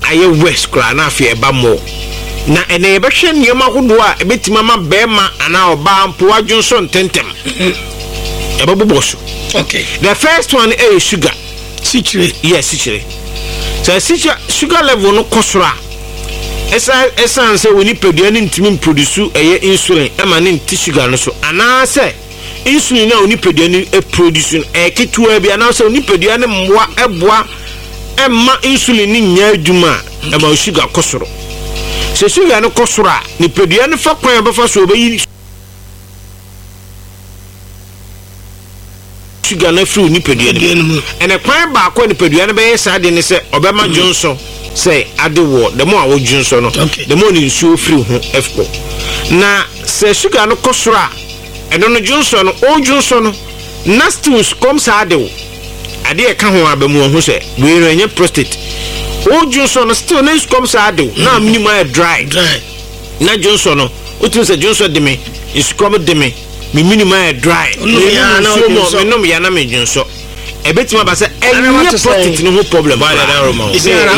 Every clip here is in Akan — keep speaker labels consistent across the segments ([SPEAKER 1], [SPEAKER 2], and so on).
[SPEAKER 1] aye west kra na afie eba mo na ene yebehwe nneema hodo a ebetima ma bema ana oba mpo adwonso ntentem eba boboso.
[SPEAKER 2] Okay,
[SPEAKER 1] the first one is sugar.
[SPEAKER 2] Sichire.
[SPEAKER 1] Yes, sichire. So sugar level no kosora esa say we ni pedua ni ntimi produce insulin e ma ni nti sugar no so ana say insulin na oni pedua ni produce ketua bi ana say oni pedua ni mwa eboa e ma insulin ni nya adwuma e ma sugar kosoro. Se sugar no kosora ni pedua ni fa kwan ba fa so obayi sugar na free ni pedua ni ene kwan ba ko ni pedua ni be sa de ni se obema Johnson say ade wo the more wo Johnson no the more ni nsuo free ho efko na se sugar no kosora eno no Johnson no o Johnson no nastus comes ade wo ade e ka ho abamu ho se we renye prostate o Johnson no still na comes ade wo na minima dry na Johnson no o tin se Johnson de me is come de me mi minima dry no me ya na me Johnson ebetima ba se enye prostate no problem ba da Roma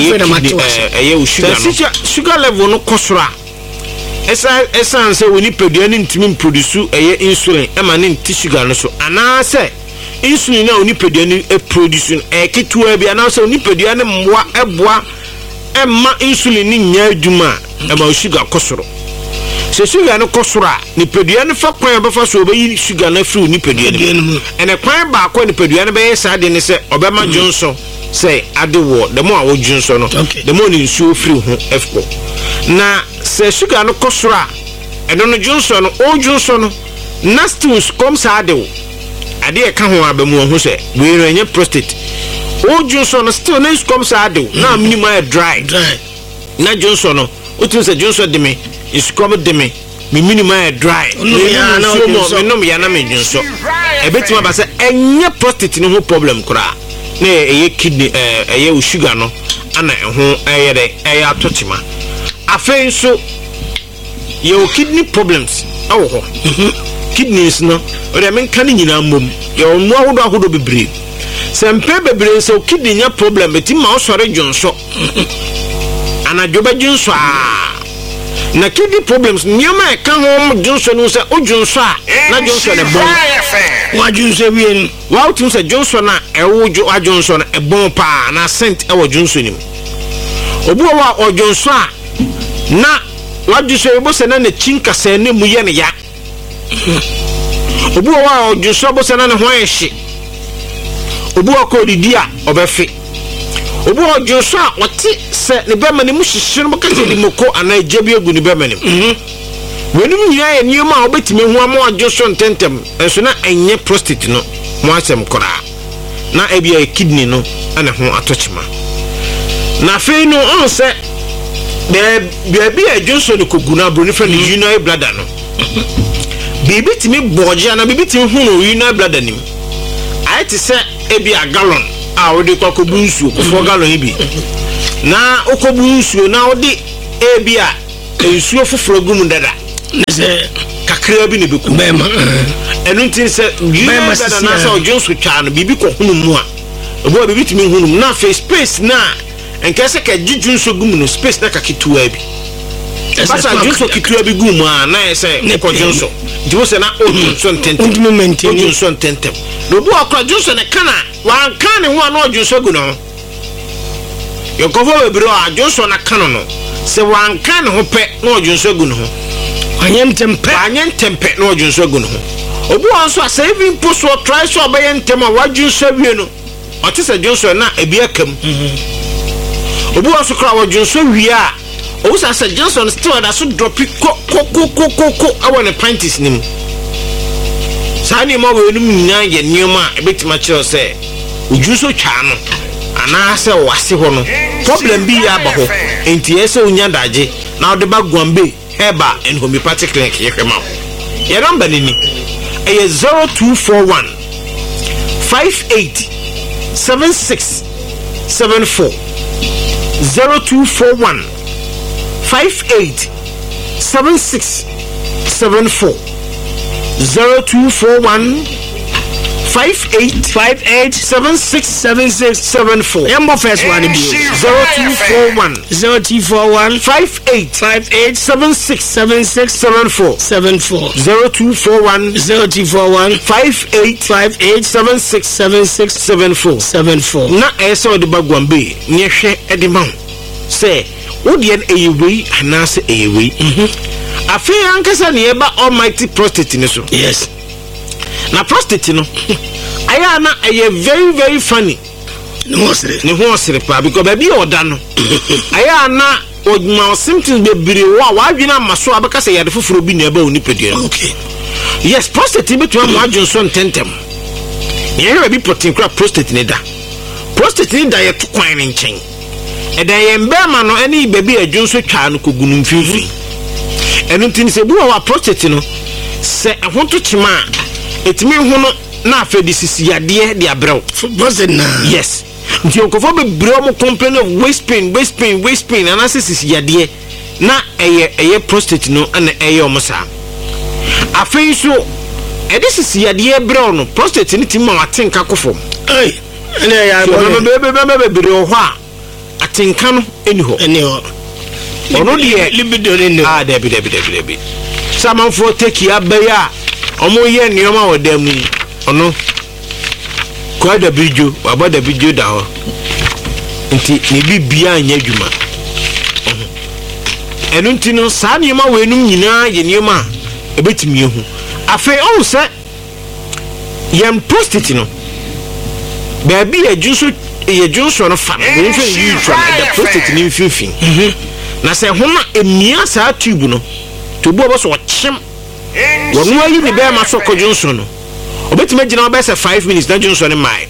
[SPEAKER 1] sugar level no kosora esa say we ni pedua ni ntimi produce insulin e ma ni nti sugar no so ana say insulin na oni pedua ni produce ketua bi ana say oni pedua ni mwa eboa e ma insulin ni nya adwuma e ma sugar kosoro. Se sugar no kosora ni pedua ni fa kwan ba fa so obayi sugar na free ni pedua ni ene kwan ba ko ni pedua ni be sa de ni se obema Johnson say ade wo the more wo Johnson no the more ni nsuo free ho efko na se sugar no kosora eno no Johnson no o Johnson no nastus comes ade wo ade e ka ho abamu ho se we renye prostate o Johnson no still no comes ade wo na minima dry na Johnson no o tin se Johnson de me is come de me minima dry no ya na me Johnson ebetima ba se enye prostate no ho problem kura na eye kidney eye sugar no ana ho eyere eye atotima afen so your kidney problems awo ho kidneys no o de men kan nyina mom your no ahodo bebre sempe bebre so kidney nya problem betima o sore Johnson ana joba Johnson na kidney problems nyama e kan ho Johnson no se o Johnson na Johnson e bon wa Johnson wi wa o tun se Johnson na e wo Johnson e bon pa na scent e wo Johnson nim obu wa o Johnson na wa Johnson bo se na na chinka se ne mu ye ne ya obu wa o Johnson bo se na ne ho ehye obu wa ko didi a obefe obu o Johnson wati se ne be ma ne mu hihye no kase di moko ana ejebi egu ne be ma ne wenum nyina ye nioma a obetime hu ama o Johnson tentem enso na enye prostate no mo asem kora na ebia kidney no ana ho atochima na fe no on se bia Johnson ko guna broni fa ni urinary bladder no bibi timi boje na bibi timi hu no urinary bladder nim ayete se ebia gallon a wodi kwakobu nsuo ko 4 gallon bi na okobu nsuo na wodi ebia nsuo foforo gum dada se kakra bi ne beku bema enu ntin se bema dada na sa Johnson twa no bibi ko hunu mu a ebo bibi timi hunu na face space na enkese ka Johnson gum no space na kakitua bi basa Johnson kitua bi gum a na se ne ko Johnson dibo se na Johnson tentem Johnson tentem no bu akwa Johnson ne kana wa kan ne ho na Johnson gu no yokofo bebro a Johnson na kana no se wa kan ne ho pe na Johnson gu no anyen tempe na Johnson gu no obu anso asaving post or try so obey ntem a wa Johnson wie no otise Johnson na ebia kam obu anso kra wa Johnson wie a o sa Johnson still da so drop ko awa ne panties nim sani ma we num nyina ye nioma ebetima kire se oju so twa no ana se wase ho no problem bi ya ba ho enti ese onya daje na ode ba Gwambe Heba and homeopathic clinic ye hwema ye number ni 0241 58 76 74 0241 58 76 74 0241 58 76 74.
[SPEAKER 2] Yambo first one be
[SPEAKER 1] 0241 58 76 74 0241 58 76 74. Na esa de bagwambe ne hwe edema say wo de eyewei anase eyewei afi ankasa ne eba almighty prostate ne so.
[SPEAKER 2] Yes.
[SPEAKER 1] Na prostate no aya na eye very very funny.
[SPEAKER 2] Ne ho
[SPEAKER 1] osire pa because baby oda no aya na odma symptoms bebre wo a wadwena maso abeka say yade foforo bi na eba oni pedua.
[SPEAKER 2] Okay.
[SPEAKER 1] Yes, prostate be to am wadwonso ntentem. Ne here be protein kra prostate ne da. Prostate ne da ye to kwan ne nchen. Eda ye mbema no ene baby adwonso twa no kogunu mfimfiri. Eno tin se bu wa prostate no se ehonto chima etimi hu no na afedi sisi yade de abrew.
[SPEAKER 2] Prostate na.
[SPEAKER 1] Yes. Nti onkofo be brew mo complain of waist pain and sisi yade na eye prostate no ana eye omosa. Afei so sisi yade brew no prostate ni tim ma watenka kofom.
[SPEAKER 2] Ai ene ya
[SPEAKER 1] be ho a atenka no eni ho. Ono de
[SPEAKER 2] libido ni
[SPEAKER 1] ah debi samanfo take ya beya omo ye nioma wodam ono kwa da bijo baba da bijo da ho nti ne bibia anya dwuma enu nti no saa nioma wenum nyina ye nioma ebetimi ehu afi on se yem prostate no baby ye junso no fa no fe yi twa da prostate ni mfimfin na se hona emia saa tube no to bo so chem wonu ayi ni be ma so ko Johnson no obetima gina be say 5 minutes na Johnson ni mai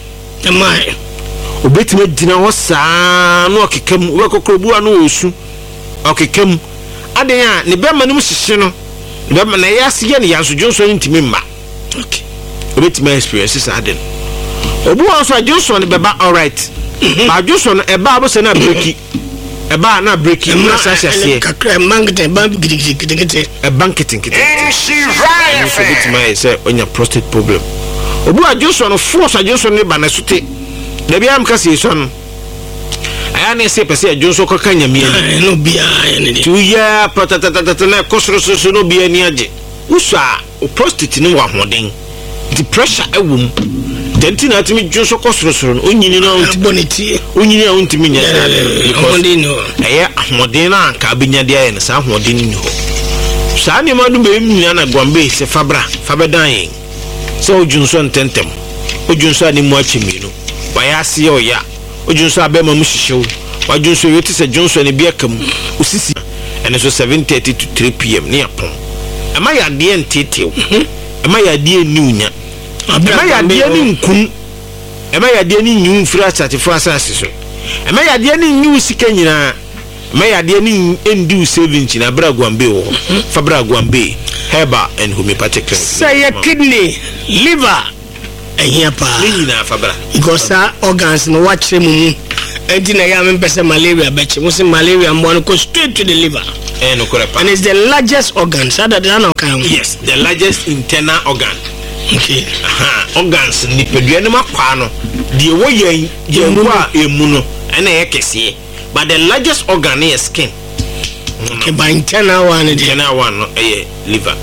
[SPEAKER 1] obetima gina ho saa no okekam we kokrobu anu osu okekam aden a ne be ma nim hihye no be ma na yase ye ne yanso Johnson ntimi mma okay obetima experience sa aden obu also Johnson be ba all right ba Johnson e ba bo se na breaki eba na breaking na sase
[SPEAKER 2] kakra mangete ba gidigite
[SPEAKER 1] e banketing kiti she right so bit my say onya prostate problem obu ajuso no force ajuso ne ba na sote da bia am kase so no aya na se pese ajuso ko kanya mi
[SPEAKER 2] no bia ya ne
[SPEAKER 1] tu ya patatata na kosoro so no bia ni age usa o prostate ni wa hoden the pressure ewum denti na atimi junso kosoro no onyini na
[SPEAKER 2] boneti
[SPEAKER 1] onyini a ontimi nya
[SPEAKER 2] because
[SPEAKER 1] aya ahmodin na anka abinyade aye na sa ahmodin ni ho sa ni madu be mnya na gwambe se fabedan yen so ojunso ntentem ojunso ani mu achiminu wayase oya ojunso abema mu hihyew wajunso yoti se junso ne bia kam usisi ene so 7:30 to 3 pm ni apon ama ya de entetew ama ya de niunya ama ya de ni nkun ama ya de ni nyum fira satifo asase so ama ya de ni nyu sika nyina ama ya de ni endi savings na bragwambe wo fa bragwambe herbal and homeopathic
[SPEAKER 2] say kidney liver ehia pa
[SPEAKER 1] ni na fa bra
[SPEAKER 2] because organs no watch mu enti na ya me pese malaria beche mo se malaria mo go straight to the liver
[SPEAKER 1] no correct
[SPEAKER 2] and it's the largest organ so that no can
[SPEAKER 1] yes the largest internal organ
[SPEAKER 2] okay
[SPEAKER 1] organs ni pedua ne makwa no de wo yen a emu no ena ye kese but the largest organ is skin
[SPEAKER 2] okay by internal one
[SPEAKER 1] no liver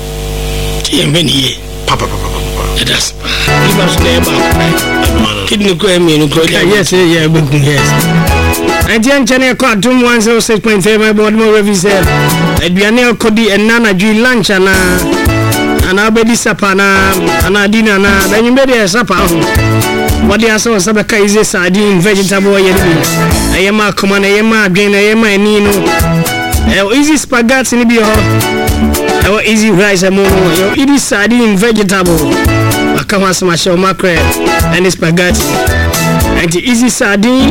[SPEAKER 2] yemeni
[SPEAKER 1] papa
[SPEAKER 2] that's liver so never kidney ko emi no ko yes and yan channel ko atum 106.5 my board mo revisit aduane kodi enana dwi lunch ana bedi sapana ana dina na banyimbe sapa ho wadi aso sabaka ize sardine vegetable yedi ayema koma na ayema adwen na ayema ani no easy spaghetti ni bi ho easy rice mo easy sardine vegetable akama smash o mackerel and spaghetti and easy sardine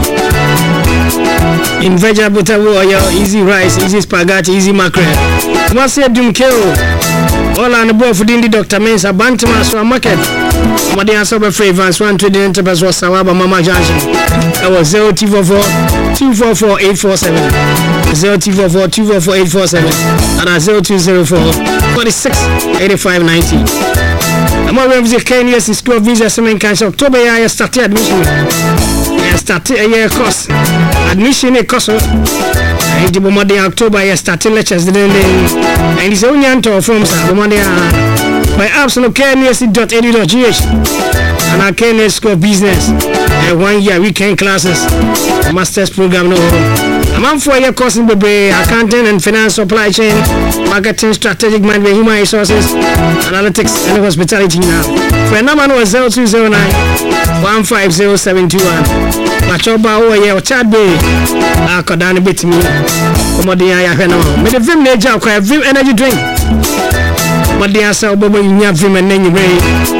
[SPEAKER 2] in vegetable oil easy rice easy spaghetti easy mackerel what's your dumkeo all on the board for the Dr. Mensa Bantama so market Madi asobe favors 120 enterprise was Sawaba Mama Junction. That was 0244 244 847 0244 244 847 and 0204 46 85 90. I'm going to visit KNUS School of Visa Semen Council. October, I started admission. I started a year course. Admission a course. I did Monday, October, I started lectures. And it's only until forms. My absolute KNUS.edu.gh and our KNUS School of Business. 1 year weekend classes. Master's program. No. I'm on 4 year course in accounting and finance, supply chain, marketing, strategic management, human resources, analytics, and hospitality now. For a number was 0209 150721. Machoba over here, Chad Bay. I could down a bit to me. Commodity I have now. Made a Vim Nature, a Vim energy drink. But they are so bubble in your Vim and then you may.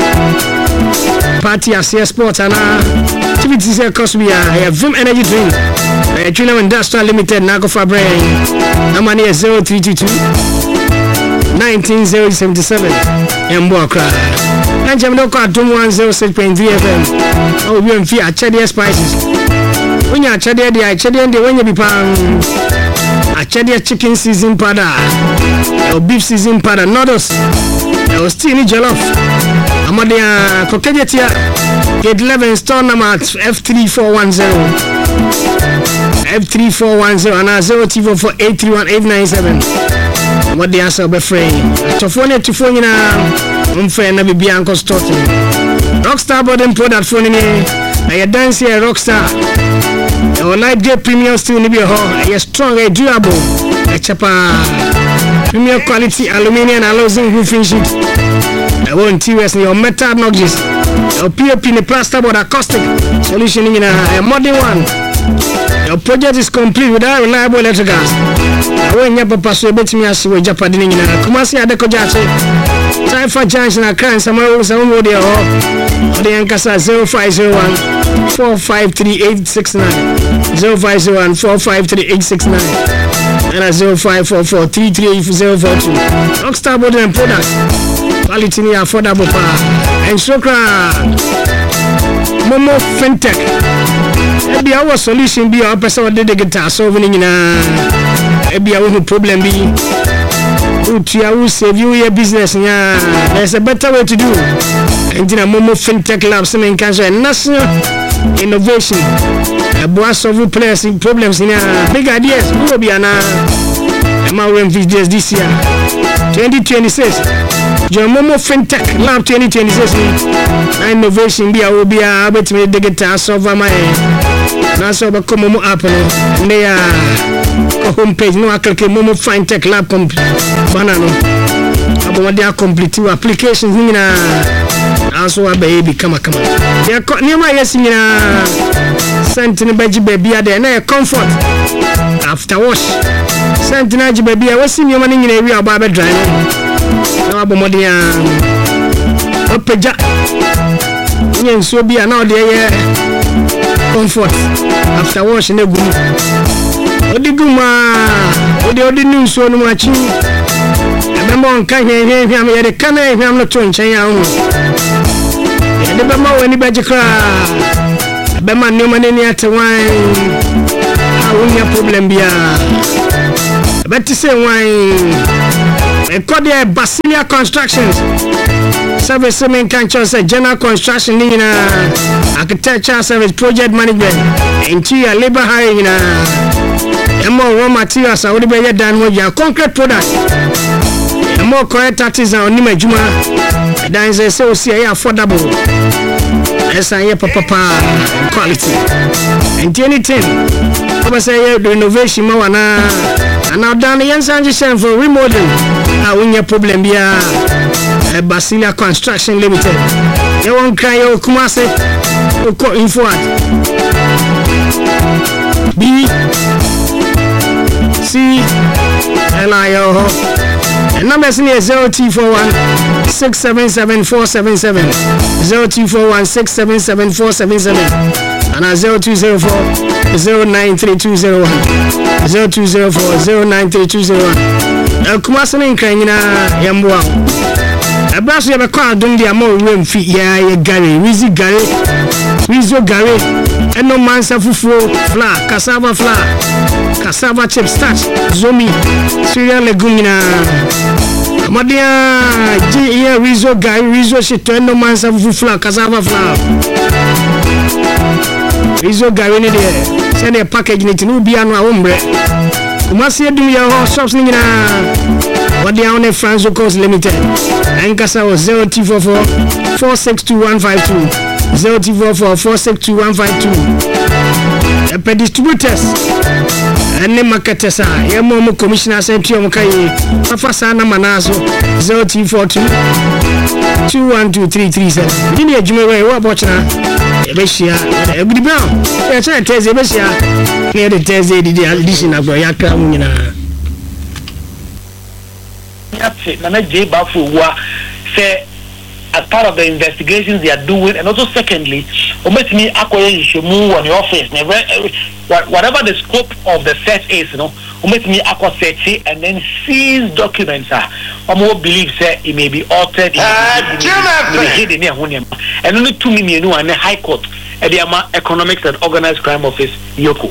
[SPEAKER 2] Party as sports and activities cost me a Vim energy drink. Trinam Industrial Limited, Nago Fabre. Number 0322 19077. Mbokra. And Jamaica 106.3 FM. Oh, we have Chadia spices. When you are Chadia, when you be pound a Chadia chicken season powder or beef season powder, noodles or steamy jollof. Amadia Cocadia, Gate 11 store number F3410. F3410 and 0T44831 what the answer be free to phone to phone na unfair na be anko starting Rockstar boarding product phone ni I dance here Rockstar our light gate premium still ni be ho a strong a durable a chapa premium quality aluminium alloying roofing sheet I want TS your metal notches your POP in the plasterboard acoustic solution in a modern one. Your project is complete without reliable electricals. When you pass a bit me as we Japan in Kumasi Adekojachi, time for Junction and Crime, some of the Ankasa 0501 453 0501 453 and 0544 33042. Rockstar Board and Product, quality affordable power, and Sokra Momo Fintech. Be our solution be our person did the guitar solving in a be our problem be to save you your business. Yeah, there's a better way to do. And in a Momo Fintech Lab, Semen Cancer and national innovation. A boss solve players in problems in big ideas. Who will be an videos this year 2026. John Momo Fintech Lab 2026. Innovation be will be able to make the guitar solve my Naso ba ko Momo app no ne ya homepage no akeke Momo Fintech Lab bana no abo wade complete applications ni na aso ababy kama ya ni ma yes ni na sentini baji baby ade na comfort after wash sentini baji baby a wasi mi ma ni na wi aba be dry no abo mode ya opeja nyen so bia na ode ye comfort after washing the gum odiguma odi new so no machi remember on kan here am ye de kan here am no to nchen ya hu ye de be ma wani baje kra be ma ni mani ni atwan a wonya problem bia but say wine e call the Basilia Constructions service Semen Cancer general construction in architecture service project management interior labor hiring in more raw materials are already done with your concrete product more correct artisan on Nima Juma that is a so affordable SIA papa quality and anything I say the innovation mawana and now done the answer for remodeling when your problem be Basilia Construction Limited. You won't cry your Kumase or info B C L I O and numbers in 0241 677 477 0241 677 477 and 0204 093201 0204 093201 Kumase in Krangina Yamwa. A brass you have a car, don't be a more room feet, yeah, Gary, Wizzy Gary, Wizzo Gary, and no man's a fufu, flour, cassava chips, starch, zombie, cereal legumina. Amadia G Rizzo guy Rizzo shito no man sa fufula cassava flour. Rizzo guy ni there. Send a package ni tinu bia no awombre. Kumasi edu ya shops ni na what they own Franzo Coast Limited. Enkasa was 0244 462152 0244 462152. A distributors and marketers are your mom commissioner sent to Mokai Fafasana Manazo 0242 212337. Didn't you Jimmy what watching Ebesia Ebony Brown? Yes, I tell Ebesia near the Thursday the addition of Yaka Munina.
[SPEAKER 3] That's it. Nana J. Bafu say as part of the investigations they are doing, and also secondly, me acquire on your face. Whatever the scope of the search is, me search it and then seize documents. I more believe say it may be altered, it may be hidden and only 2 million and the High Court at the Economics and Organized Crime Office, Yoko.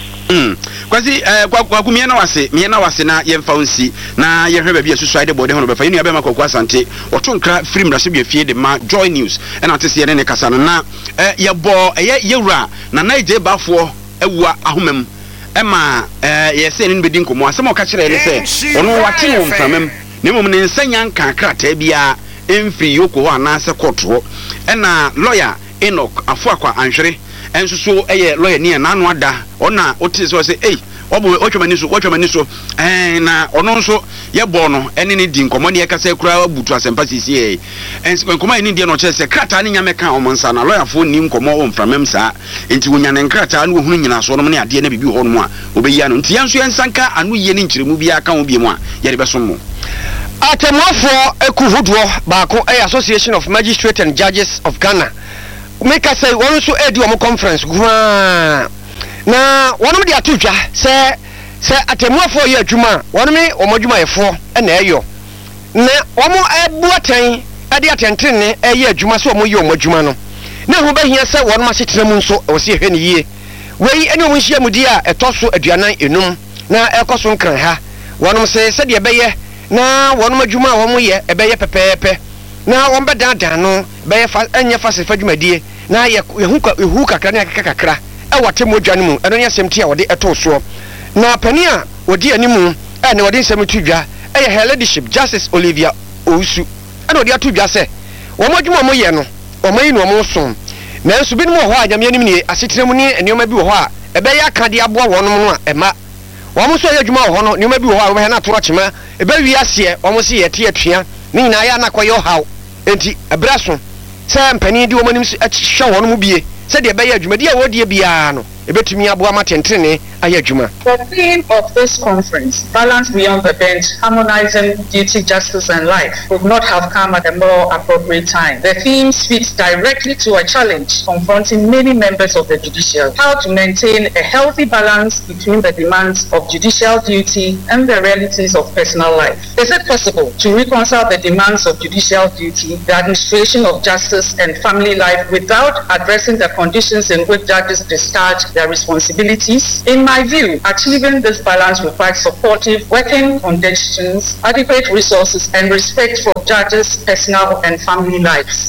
[SPEAKER 4] Kwasi kwa kumiena wase na yemfa unsi na yehwe bia susuide bode hono befa yinu abema kwa asante otonkra film da sebia fie de ma Joy News na atese ne kasa no na yebo yewura na naije bafo ewua ahomam ema yese ne bedi nkomo asem o ka kire ne se ono wate wo mfamam ne mom ne nsanya nka krata bia emfiri yoko ho anase koto na lawyer Enoch Afuakwa Anhwere enso so lawyer ni na anu ada ona otis so say obo otwamani so na ono nso ye bo no ene ne di nkomo ne ye kasa kura butu asempa sisi enso nkomo ene di no chese krata ne nyame ka omonsa na lawyer fo ni nkomo o mframem sa enti wonya ne krata na ohunu nyina so no ne ade na bibi ho no a obeyi ano enti yanso yensanka anu ye ne nkyiremu bia ka ho bi mu a ye de beso mo atemofo ekuhudo baako Association of Magistrates and Judges of Ghana make us say one so edi omo conference gwa na one me dey atudwa say atemuafo ye adwuma one me omo adwuma yefo na eyo na omo ebu atan ade atentene eye adwuma so omo ye omo adwuma no na hu behia say one ma setere mu nso o se hwe ne yie wei ene omo hia mudi a etoso aduanan enum na ekoso nkran ha one say de beye na one ma adwuma omo ye ebeye pepepe na one bedadan no beye fa enye fa se fa dwumadie na yehu kakra na kakra wate modwa no mu eno nya semti a wode eto so na pani a wodi animu na wode nsem tudwa her ladyship Justice Olivia Owusu na wode atudwa se wo modwuma mo ye no o mai no mo so na nso bi no ho a nyame anim ni asetrem ni enioma bi wo ho a ebe ya ka de aboa wonom no a ema wo mo so ye adwuma wo ho no enioma bi wo ho a wo he na toro chema ebe wi ase wo mo se ye te atua ni nyina ya na kwayo haw enti abraso say mpani di womanim hwa wono mu bie say de be ya adwumadi a wodie bia no ebetumi aboa matentene aye adwuma.
[SPEAKER 5] The theme of this conference, Balance Beyond the Bench, Harmonizing Duty, Justice and Life, would not have come at a more appropriate time. The theme speaks directly to a challenge confronting many members of the judiciary: how to maintain a healthy balance between the demands of judicial duty and the realities of personal life. Is it possible to reconcile the demands of judicial duty, the administration of justice and family life without addressing the conditions in which judges discharge their responsibilities? In my view, achieving this balance requires supportive working conditions, adequate resources, and respect for judges' personal and family lives.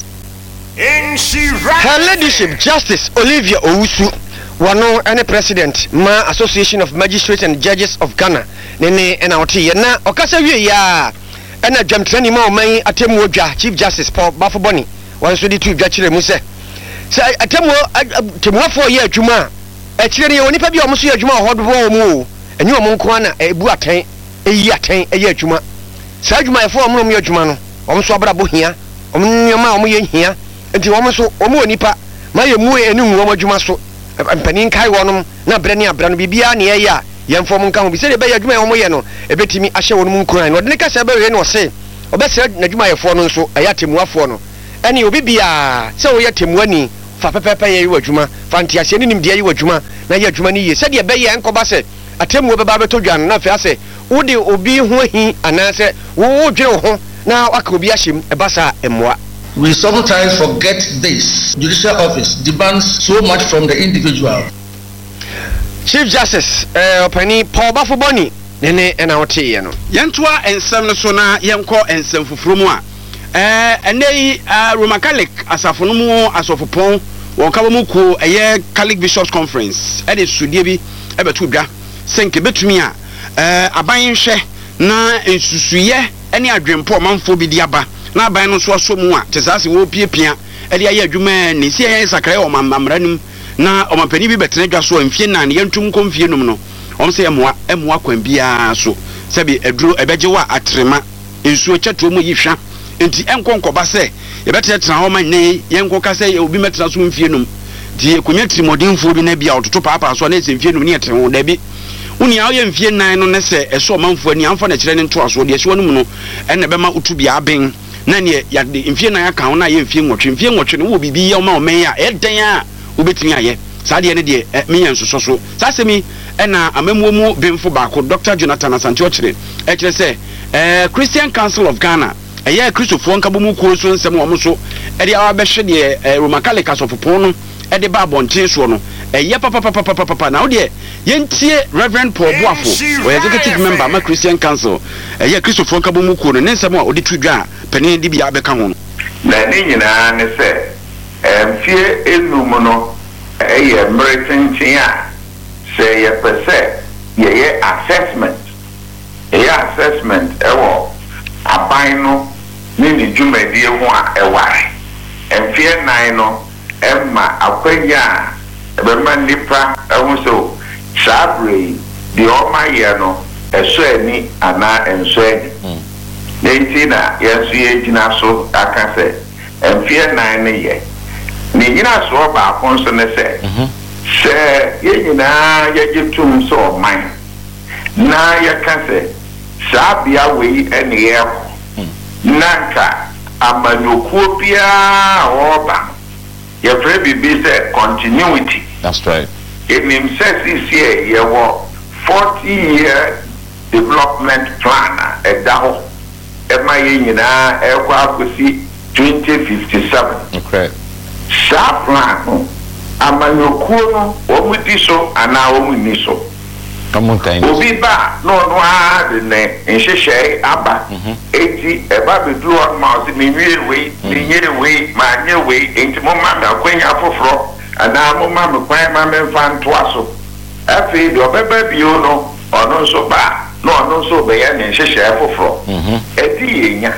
[SPEAKER 4] Her Ladyship Justice Olivia Owusu, wano ene President ma Association of Magistrates and Judges of Ghana, nene ena oti na okasa wie ya ena dwamtrani ma oman atemu odwa Chief Justice Paul Bafoboni wanso di tu dwa kire mu se atemu temuafo ye adwuma ekire ne onipa bi omuso ye adwuma hodo bo mu enyi omo nko na ebu atan eyi atan eye adwuma sa adwuma yefo omo no ye adwuma no omuso abrabo hia omo nyoma omo ye hia enti omuso omo onipa ma ye mu eni nwo omo adwuma so mpanin kai wonom na bre ne abra no bibia ne ye ya yemfo mo nka ho bi se de be adwuma omo ye no ebetimi ahye wonom nko na de ne ka se be we no se obesere na adwuma yefo no nso ayatemuafo no eni obi bia se wo yatemuani fa pepepe ye wadwuma fa ntiase ni nimde ye wadwuma na ye adwuma ni ye se de be ye enkoba se atemu be ba beto dwan na fa se wo de obi ho hi anase wo dwere ho na waka obi ahyem ebasa emwa.
[SPEAKER 6] We sometimes forget this. Judicial office demands so much from the individual.
[SPEAKER 4] Chief Justice Opani Paul Bafoboni
[SPEAKER 7] nene ɛna wote ye no
[SPEAKER 4] yentoa ensem no so na yenko ensem fufuro mu a enei Roman Catholic asafo no mu asofopon won ka mu ko eye Catholic Bishops Conference e de sudie bi e betu dwa senke betumi a aban hwe na ensusuye ene adwempo manfo bi di aba na aban no so aso mu a tesase wo piepia e de aye adwuma ni si eye sakrai o mamranim na o mapani bi betene dwa so amfie na ne yentum komfie num no om se emoa kwan bia so sebi eduro ebeje wa atrema ensuo cheto mu yihwa enti enkonkoba se yebetetra ho manne yenkoka se obi metra so mfie num die konya trimodinfo bi na bia ototo papa so na se mfie num ne yetre ho da bi uni awo ye mfie nan no ne se eso manfo ani amfa na kire ne nto aso de hye wonu no enne bema utu bia aben na ne ya de mfie nan aka ho na ye mfie nwotwe no wo bibi ye o men ya eden a obetumi aye saade ne de menya nsoso so sasemi ena amamuo mu bemfo baako Dr. Jonathan Asante Ochire kire se Christian Council of Ghana eye Christopher Nkabomu ko so nsem wo so de awa behwe de Roman Catholic asofopon no de ba abonten so no eye papa na wo de yentie Reverend Paul Boafo o executive member ma Christian Council eye Christopher Nkabomu ko no nsem a odi tudwa panin di bia beka ho no
[SPEAKER 8] na ni nyina ne se mfie enum no eye mretenchen a say ye pese ye assessment ewo aban no ni djumadi ho a eware emfie nan no emma akwanya ebema nipa ehun so sabre di oma ye no eso ani ana enso ani nentina yesu ye gina so aka se emfie nan ne ye ni gina so ba kon so ne se se ye nyina ye gitum so man na ye ka se sabia we ene ye nanka amanyokuo bia oba ye pray be say continuity.
[SPEAKER 9] That's right.
[SPEAKER 8] It means this year ye wo 40-year development plan edaho e ma ye nyina e kwa akosi 2057.
[SPEAKER 9] Okay.
[SPEAKER 8] Sa plan amanyokuo no omudi so ana omuni so obi ba no a de ne nhehye aba eti eba bedu on mouse me we ma nye we enti mo ma da kwanya foforo ana mo ma me kwan ma me fa nto aso afi do beba bio no ono so ba no ono so be ya ne nhehye foforo eti yenya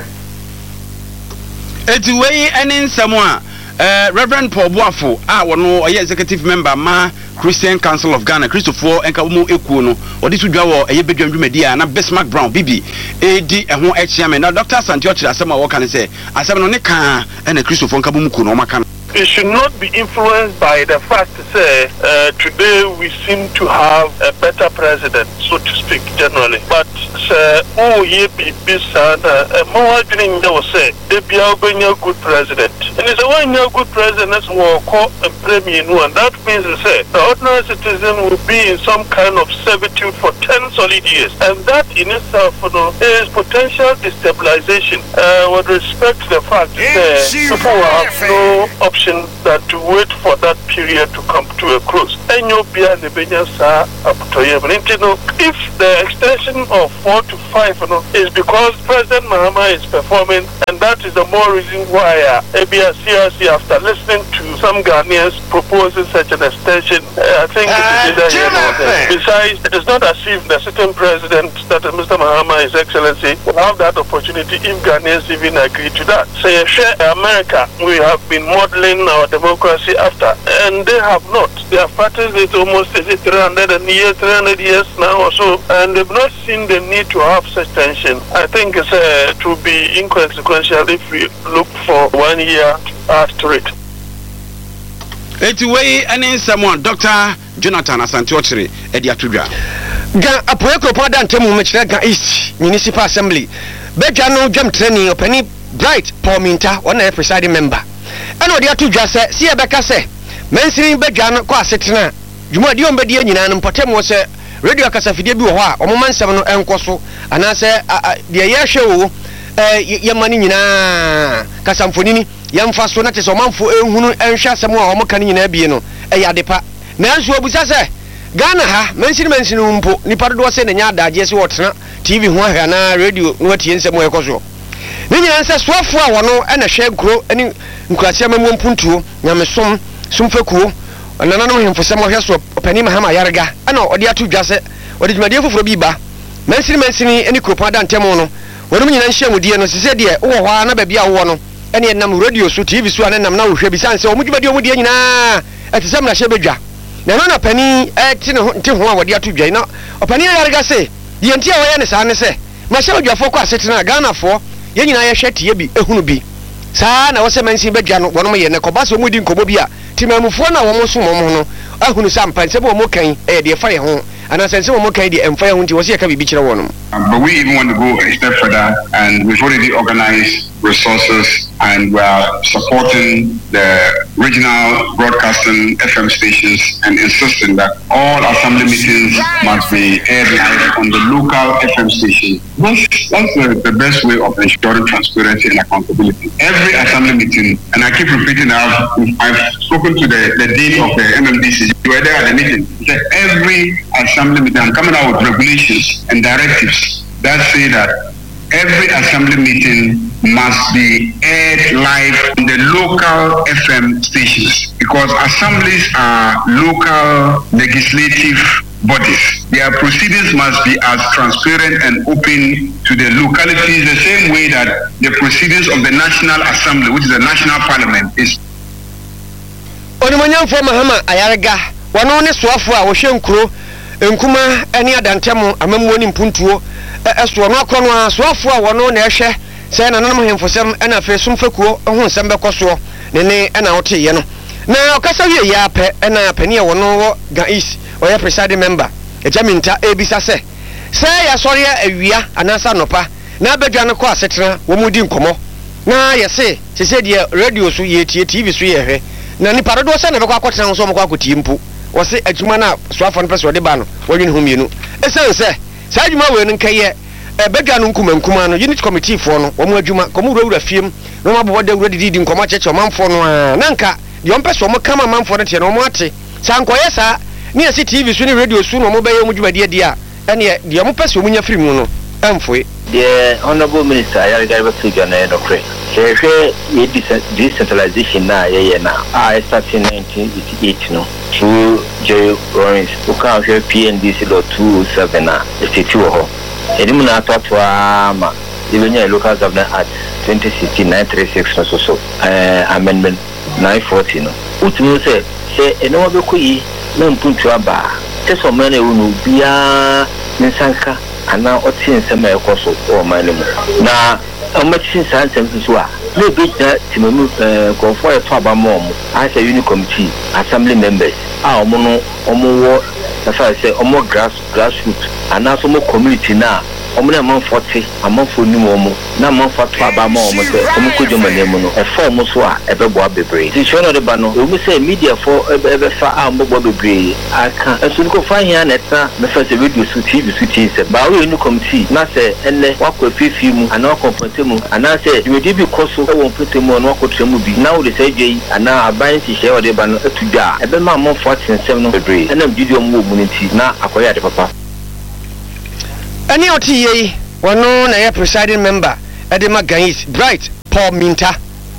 [SPEAKER 4] eti we ene nsemo a Reverend Paul Boafo wono oye executive member ma Christian Council of Ghana Christopher Nkabomu ekuo no odi tudwa wo eye bedwamdwumadi a na Bismarck Brown bibi edi eho echiame na Dr. Asante Ochire asema wo kan se asema no ne ka na Christopher Nkabomu kuo no maka.
[SPEAKER 10] It should not be influenced by the fact to say today we seem to have a better president, so to speak, generally. But ye be more thing they will say they be a good president. And it's a 1 year good president that's what call a premier, and that means to say the ordinary citizen will be in some kind of servitude for 10 solid years, and that in itself is potential destabilization with respect to the fact that people will have no option that to wait for that period to come to a close. If the extension of 4 to 5 is because President Mahama is performing, and that is the more reason why ABS-CRC, after listening to some Ghanaians proposing such an extension, I think it is either besides, it is not as if the sitting president, that Mr. Mahama, His Excellency, will have that opportunity if Ghanaians even agree to that. So, America, we have been modeling our democracy after, and they have not. They have practiced it almost 300 years now or so, and they've not seen the need to have such tension. I think it will be inconsequential if we look for 1 year after it.
[SPEAKER 4] Anyway, and someone, Dr. Jonathan Asante Ochire, Eddie Atudra.
[SPEAKER 7] Ga apoeko pada ntemu mechira Ga East Municipal Assembly. Beja no jam training opani Bright Paul Minta, one a presiding member. And what the Atudra say, see a beka say, mentioning Beja no kwa setina. Juma di ombe di nyina no potemo se radio akasa fidie bi wo ho a omomansem no enkoso ana se de ye hwe ye mani nyina kasamfonini yamfa so na te so manfo ehunu enhwa asem a omoka nyina bie no e yadepa nanso obusa se Ghana ha mention mpo nipa do se na nya adagye se wotena TV ho ahwa na radio no atie nsem ho ekoso ne nyina nse soafo a wono na hwe nkro ani nkurase mamu mpuntuo nyamesom sumfakuo anana no hemfosem hwe so opani mahama yarega ana odi atu dwase odi dwumade foforo bi ba mention ani kropa da ntemo no wonum nyina nhye mudie no sese de wo ho na ba bia wo no ene nam radio so TV so anam na wo hwe bi sanse o mudwumade mudie nyina etisem na hye bedwa na no pani ti ne nti ho a wode ato dwan na opani yarega se ye nti a woye ne saa ne se ma hye odwafo kwa setena Ghana fo ye nyina ye hwe tie bi ehunu bi saa na wo se mansi bedwa no wonom ye ne koba so mudi nkobo bi a timamufo na wo mo so mo no ahunu sampa nse bo mo kan de fa ye ho ana sense wo mo kan de emfa ye ho nti wo se ka bibi kire wonom.
[SPEAKER 9] But we even want to go a step further, and we've already organized resources, and we are supporting the regional broadcasting FM stations and insisting that all assembly meetings must be aired live on the local FM station. That's the best way of ensuring transparency and accountability. Every assembly meeting, and I keep repeating that, I've spoken to the dean of the MMDC, you were there at the meeting. He said every assembly meeting, I'm coming out with regulations and directives that say that every assembly meeting must be aired live on the local FM stations, because assemblies are local legislative bodies. Their proceedings must be as transparent and open to the localities the same way that the proceedings of the National Assembly, which is the national parliament, is.
[SPEAKER 7] Onimanyamfo Mahama Ayarega wano ne soafo a wo hwe nkuro nkuma ene adantemo amamuo ni mpuntuo eso no akrono a soafo a wono na ehwe se na nanam hemfosem ena fe sumfakuo ho nsem bekoso ne ena wote ye no na okasa wie ya pe ena pani e wono wo ga is oya presiding member ejaminta ebisa se ya sori awia anasa nopa na abadwa ne ko asetena wo mudi nkomo na yese se de radio so ye tie TV so ye hwe na ni parodo se na be kwa akotena so mo kwa akotie mpu wo se adwuma na soafo no pese ode ba no wonwene ho mienu esense sa adwuma we no nkaye bedwa no nkuma no unit committee fo no wo mo adwuma komo wura fiem no ma bo de wura didi nkoma cheche manfo no na nka de on pese mo kama manfo no te no mo ate sa nkoye sa ni ase TV so ni radio so no mo be ye mo dwuma de ene de mo pese mo nya firi mu no emfoe
[SPEAKER 11] the honorable minister Ayarega Bafigwa na no kre ye decentralization na ye na starting 1988 no through J. Lawrence uka hwe PNDC law 207 na state wo ho edimu na atwa ma ibenya local government act 2016-936 so amendment 940 no utumi se eno be koyi na mpuntu aba teso mena e wonu bia nsanka ana oti nsema ekoso o manemu na amachin santem so a no be timamu konfo eto abamo mo as a unit committee assembly members a omo wo na fa se omo grassroots ana so mo community na omo na man 40 amanfo ni mo na man fa to abamo mo se omo kojo manemu no e form so a ebebo abebre ti show no de ba no omo se media for ebe fa a mo bo bebre aka eso ni ko fa hia na eta me fa se radio so TV so tin se ba we unit committee na se enne wakọ fifi mu ana kompante mu ana se dwedi bi koso e won pete mu no wakọ tremu bi na wo de se dwei ana aban ti hye wo de ba no atudwa ebe ma mo 40 nsem no bebre ena video mu wo mu nti na akoya de papa ani oti ye wono na ye presiding member edema Ganyis Bright Paul Minta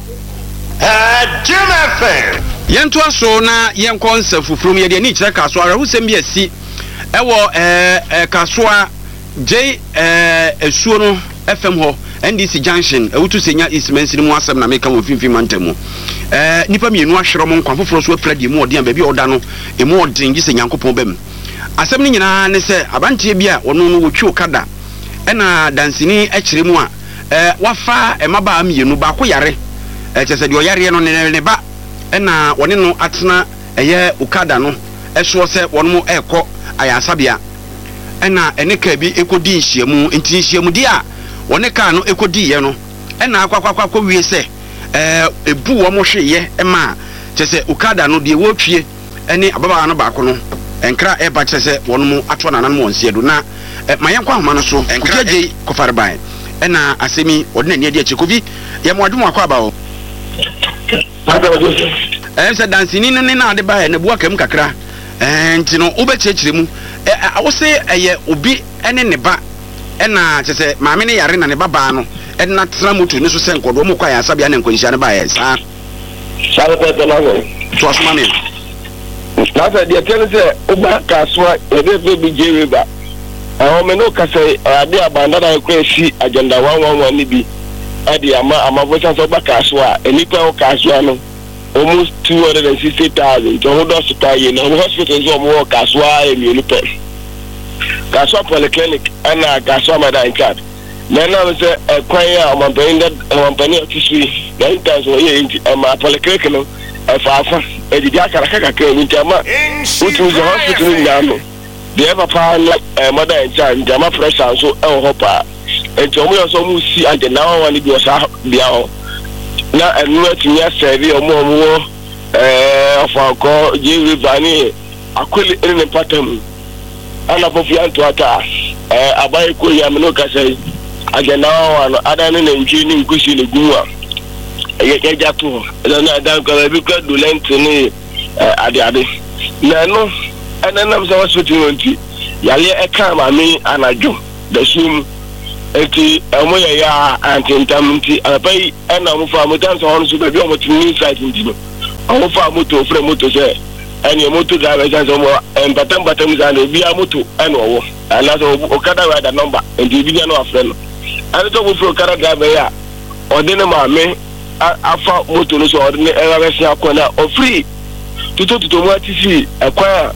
[SPEAKER 4] Jim FM yento aso na yenko nsafufrum ye de ni kire kaso ara husem bi asi ewo kaso a J esuo no FM ho NDC Junction ewutu senya ismensin mu asem na meka wo finfin mantamu nipa mienu ahwero mo nkwa foforo so afradi mu odi an ba bi oda no emu odin gi senyankopon bam asem ni nyina ne se abantie bia wono no wotwi okada ena dansini akire mu a wafa emaba mienu ba ko yare chese de oyare no ne ba ena wone no atena eye okada no eso se wono mo ekọ ayasabia ena eneka bi ekodi nhyiamu enti nhyiamu di a wone ka no ekodi ye no ena akwakwa wie se ebu wo mo hweye ema chese okada no de wotwie ene ababa no ba ko no enkra eba chese wono mo ato nanan mo nsie do na mayenkwa homa no so enkra je kofarban ena asemi wode na ne de achikobi ye mo adum akwa ba o se dansini ne na ade ba na buakam kakra nti no wobɛkyerɛkyerɛ mu wo se ɛyɛ obi ne ne ba ɛna kyɛ sɛ maame ne yare na ne babaa no ɛna tena moto ne so sɛ nkɔdoɔ mu kɔ ayɛ asabea ne nkwanhyia no baeɛ saa
[SPEAKER 12] pɛpɛ no sɛ
[SPEAKER 4] toa so ma me
[SPEAKER 12] na sɛ deɛ tɛ no sɛ woba kasoa yɛbɛfɛ bi gye river me ne woka sɛ ade abanda na ɛkɔ asi agenda 111 no bi ade amafo sɛ sɛ woba kasoa a nnipa wo kasoa no almost 260,000 nti ɔmo dɔ so taa yie na ɔmo hospital nso ɔmo wɔ kasoa mmienu pɛ kasoa polyclinic ɛna kasoa mada in charge na ɛnam sɛ ɛkwan a ɔmampani ɔte so yi 9 times wɔyɛ nti ɛma polyclinic no ɛfaafa ɛdidi akaraka kakra mu nti ama wotumi sɛ hospital no nyinaa no deɛ papa no mada in charge nti ama pressure nso ɛwɔ hɔ paa nti ɔmo yɛ sɛ ɔmo si agenda wawa no bi wɔ saa bea hɔ na ɛnu atumi asɛbi ɔmo wɔ ɔfankɔ gye river ne akɔli ne ne patam ana fofia ntoata abaye ko ya me no kasa agenda wa no ada ne ntwi ne nkusi ne gu a ye jato na ada ko bi ko dolent ne ade na no enenam so hospital nti yale eka ma me anajo da sum eti emo ya antintam nti abai ena mo fa mo tan so hono so be bi o mo tini site nti no o fa moto frɛ moto sɛ ɛne moto driver sɛ so mo empatam za na obi a moto ɛna ɔwɔ ana so okada wa da number nti bi na afrɛ no ana to go fro okada driver ya ɔde ne ma me afa moto no so ɔde ne ɛwa bɛsia akɔna ofri tuto mo atisi ɛkwan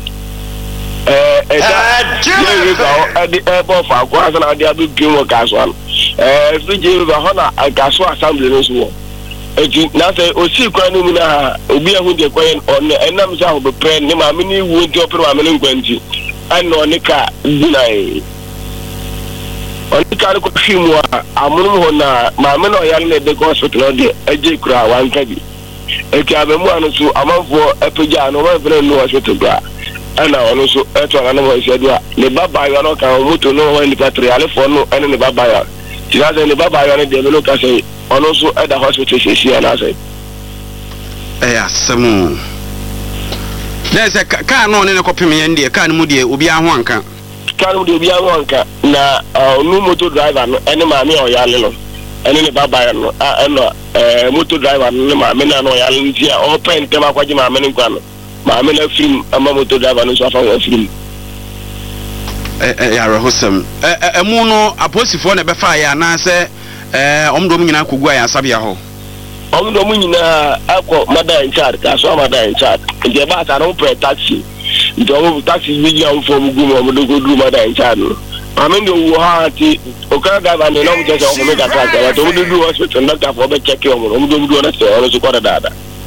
[SPEAKER 12] adi ebo fa kwa sana adi abu gimo kaswan fi je ba hona kaswa assembly no so eti na say osi kwa no mu na obi ahu de kwa on enam sa ho be pre ne ma me ni wu nti opre ma me nkwanti an on ka dinai on ka ko fimu amunu ho na ma me no yale ne de hospital de eje kura wan ka bi eti abemu anu so amanfo epeja no ma fere no hospital bra ana ono so eto ana mo ise a ne baba yo no ka moto no when the patriale for no ene ne baba ya ti na ne baba yo ne de no ka say ono so e da hospital she ana say
[SPEAKER 4] asemu na se ka no ne ko peme ye ndie ka ne mu de obi aho anka
[SPEAKER 12] ka no de obi aho anka na no motor driver no ene ma me o ya le no ene ne baba ya no motor driver no ne ma me na no ya le nti a o pen tema kwaji ma me ne kwa no maame na film ama moto driver no so afa wa film
[SPEAKER 4] ya rahosam emu no aposifo na be fa ya na se omdo mu nyina kogu ya sabia ho
[SPEAKER 12] omdo mu nyina akọ mada in charge ka so mada in charge nje ba ta no pre taxi nje o taxi bi ya mfo mu gu mo do go du mada in charge no maame ndo wo ha ti o ka driver no no mo je o me ka track ya to do hospital doctor for be check o mo do na se o so ko dada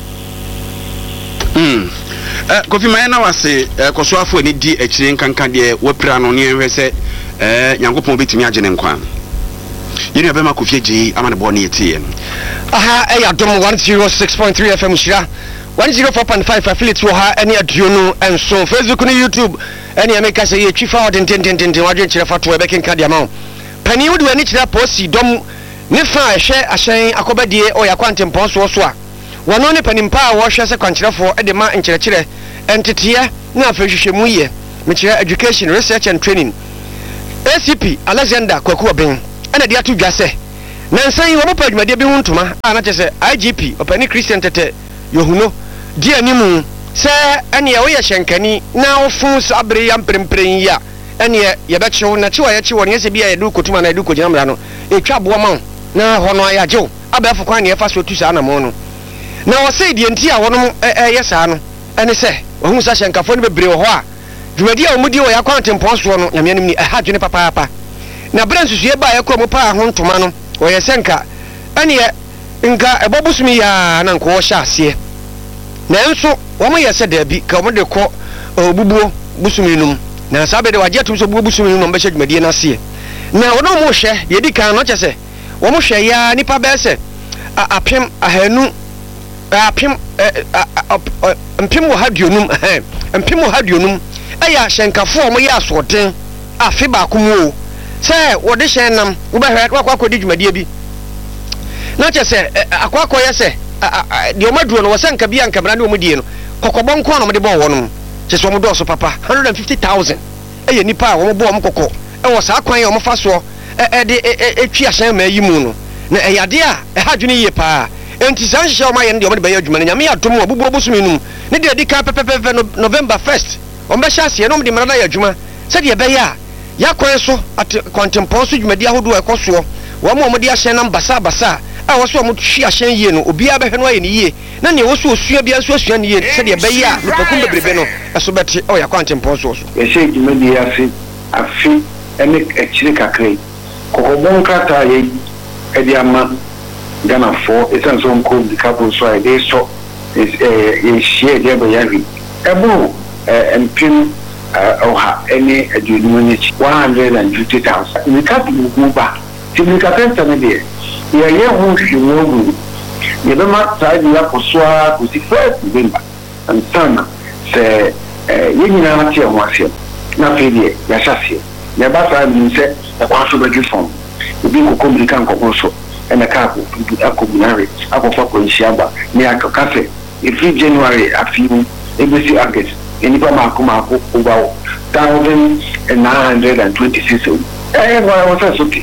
[SPEAKER 4] Kofi Mayana wase koso afo ni di akire nkanka de wapira no ne ehwe se Nyankopon betimi agene nkwa yiri abema Kofi Agye amane bo ne yete
[SPEAKER 7] aha eya dom 106.3 FM shira 104.5 affiliate wo ha ene aduo no enso Facebook ne YouTube ene ameka se ye twifa odentententen wadwe kire fato e bekenka de ama pani wo de ani kire posi dom ne fa ehwe ahyen akobadie o yakwantempon so a wono ne panimpa a wo hwe se kwankyerefo e de ma nkyerɛkyerɛ entitiɛ na afehwehwemu ye mekyerɛ education research and training ACP Alexander Kwaku Oben ena de atu dwa se nansan wo mopa adwumade bi ho ntoma a na kyerɛ IGP opani Christian Tete Yohuno di animu se ene ye wo ye hyenkani na wo fun sabre ya mprempren ya ene ye be kyew na kyewa ye kyewo ne se bia ye du kotuma na du kogina mra no etwa bo ma na ho no ayagyew abafo kwan ne fa so tu sa na mo no na wo sei die nti a wonom yesa no ene se wo hu sa hyenkafo no bebre wo ho a dwumadi a omudi wo yakwantempon so no nyame anim ni ha dwene papa na bransusue ba yakɔ mo pa ho ntoma no wo yesenka ene nka ebobusumi ya na nko wo hya ase na enso wo mo yese da bi ka mo de kɔ obubuo busumi num na sabe de waje atum so busumi num be hye dwumadi na ase na wo no mo hwɛ ye di kan no kyese wo mo hwɛ ya nipa be se apem ahanu mpim wo hadionum mpim wo hadionum eya hyenkafo mo ya asoden afi ba komo se wo de hyen nam wo be hwɛ akwa di dwumadie bi na che se akwa ye se de o maduo no wo se nka bia nka bra ne o mu die no kokobon ko no mo de bon wo no kyɛ sɛ ɔmo dɔɔso papa 150,000 ɛyɛ nipa a ɔmo bɔ ɔmo kɔkɔ ɛwɔ saa kwan yɛ ɔmo fa soɔ ɛde ɛtwi ahyɛn ma yi mu no na ɛyɛ adeɛ a ɛha adwene yie paa enti saa nhyehyɛ ɔmo ayɛ no deɛ ɔmo de bɛyɛ adwuma no nyame yɛ atom wɔ bubu bosomi no mu ne deɛ ɛdi kan pɛpɛpɛpɛ November 1st ɔmo bɛhyɛ aseɛ na ɔmo de mmara no ayɛ adwuma sɛdeɛ ɛbɛyɛ a yɛakwan so kwantempɔn so dwumadi ahodoɔ ɛkɔ soɔ wɔn a ɔmo de ahyɛn nam basabasa a wɔso ɔmo twi ahyɛn yie no obiara bɛhwɛ no ayɛ ne yie na nea wɔso osua bia nso asua ne yie sɛdeɛ ɛbɛyɛ a nipakum bebrebe no ɛso bɛte ɔyɛ akwantempɔn soɔ so
[SPEAKER 13] yɛhyɛ dwumadi ase afi ɛne akyire kakra yi kɔkɔbɔ nkrataa yɛ ɛde ama ghanafoɔ ɛsiane sɛ ɔnkɔ ndikabo so a yɛde sɔ yɛhyia ɛde abɛyɛ awi ɛboro mpem ɔha ɛne aduonum n'akyi 150,000 ndikabo mu ba ti ndikapɛnta no deɛ yɛyɛ ho nhwehwɛmu agu yɛbɛma saa de yɛakɔ so a kɔsi 1st November ansana sɛ yɛn nyinaa te ho aseɛ na afei deɛ yɛahyɛ aseɛ yɛba saa nim sɛ ɛkwan so bɛdwe fam obi nkɔkɔ mmirika nkɔkɔ so ɛna ka akɔ munare akɔfa kɔnhyia ba ne akɔka sɛ ɛfiri January afei mu ɛbɛsi August nnipa maako over 1,926 ɛyɛ wɔ sɛ soke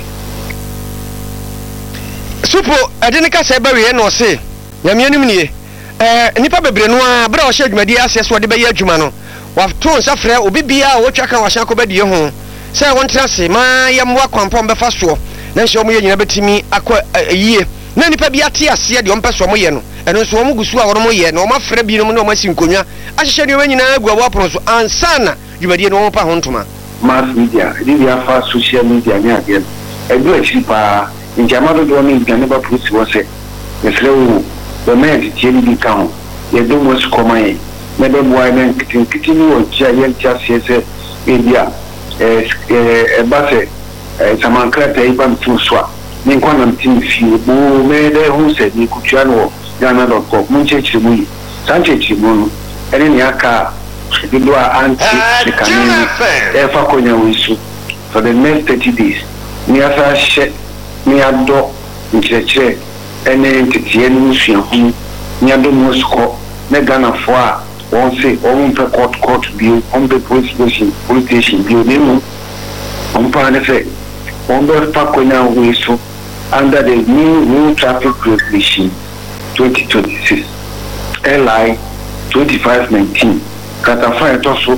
[SPEAKER 7] supo ɛde ne kasa ɛbɛwie na ɔse nyame anim nie nipa bebree no a bere a ɔhyɛ adwumadi aseɛ so ɔde bɛyɛ adwuma no wato nsa frɛ obi biara a wɔtwa ka wahyɛ akɔbɛdie ho sɛ wɔntena ase ma yɛmmoa kwampɔn bɛfa soɔ na nhyɛ ɔmo yɛ nyina bɛtumi akɔ yie na nipa bi ate aseɛ deɛ ɔmpɛ so ɔmo yɛ no ɛno nso ɔmo gu so a wɔn yɛ na ɔmo afrɛ bi no na ɔmo asi nkonnwa ahyehyɛ nneɛma nyinaa agu awɔ apono so ansa na dwumadie no ɔmo pa ho ntoma
[SPEAKER 13] mass media ɛde bi afa social media ne adeɛ ɛdu akyiri paa nti amadodoɔ no nnuane ba polisi wɔ sɛ yɛsrɛ wo bɛma yɛtetie no bi ka ho yɛde mu asu kɔma yɛn na bɛboa na nketenkete ne wɔ nkyia yɛnte aseɛ sɛ ɛbi a ɛba sɛ samankrataa yi ba mtom so a ne nkwa nam tim fie boo mɛdɛ ho sɛ ne kutua no wɔ ghana.com mo nkyerɛkyerɛ mu yi saa nkyerɛkyerɛ mu no ɛne ne aka a dodoɔ a ante ne kane no ɛfa kɔnya wɔ so for the next 30 days ne asa hyɛ ne adɔ nkyerɛkyerɛ ɛne nteteɛ no mu sua ho ne adɔ mu asukɔ ne ghanafoɔ a wɔn se wɔn mpɛ court bio wɔn mpɛ police station bio ne mu wɔn paa ne sɛ wɔn bɛfa kɔnya wɔ so under the new traffic regulation 2026 LI 2519 katafa ɛtɔ so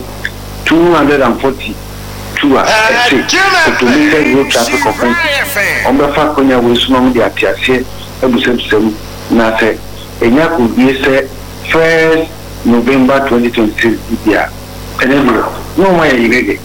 [SPEAKER 13] 242 a ɛsɛ automated road traffic offence wɔn bɛfa kɔnya wɔ so na wɔn de ate aseɛ abusabusam na sɛ ɛnya kɔbie sɛ 1st November 2026 bia ɛnɛ bi na wɔn ayɛ yɛgɛgɛ.